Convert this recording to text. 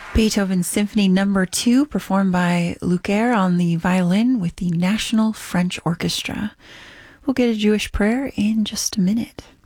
Beethoven Symphony Number 2, performed by Lucaire on the violin with the National French Orchestra. We'll get a Jewish prayer in just a minute.